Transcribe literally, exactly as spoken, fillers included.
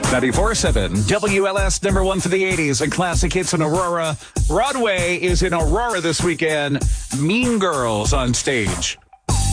ninety-four point seven W L S, number one for the eighties and classic hits in Aurora. Broadway is in Aurora this weekend. Mean Girls on stage.